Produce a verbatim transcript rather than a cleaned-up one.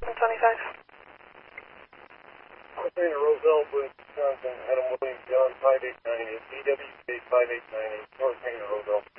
seven twenty-five. Container Roselle, Wisconsin, Adam Williams, John five eight nine eight, E W K five eight nine eight, North Container Roselle.